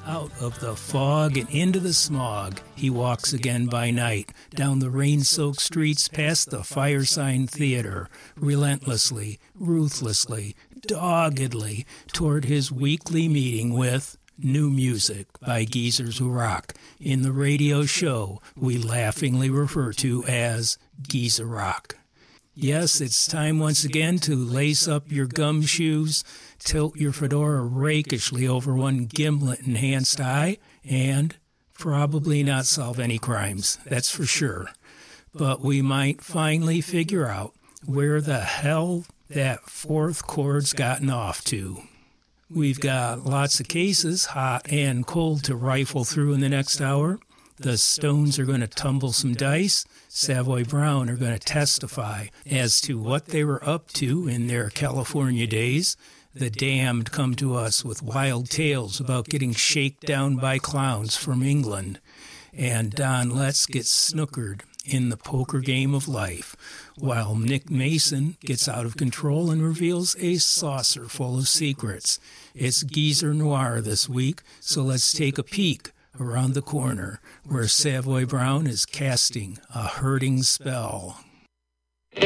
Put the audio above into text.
Out of the fog and into the smog, he walks again by night, down the rain-soaked streets past the Firesign Theater, relentlessly, ruthlessly, doggedly, toward his weekly meeting with new music by Geezers Who Rock, in the radio show we laughingly refer to as Geezer Rock. Yes, it's time once again to lace up your gumshoes, tilt your fedora rakishly over one gimlet-enhanced eye, and probably not solve any crimes, that's for sure. But we might finally figure out where the hell that fourth chord's gotten off to. We've got lots of cases, hot and cold, to rifle through in the next hour. The Stones are going to tumble some dice. Savoy Brown are going to testify as to what they were up to in their California days. The Damned come to us with wild tales about getting shaken down by clowns from England. And Don Letts gets snookered in the poker game of life, while Nick Mason gets out of control and reveals a saucer full of secrets. It's Geezer Noir this week, so let's take a peek around the corner where Savoy Brown is casting a hurting spell.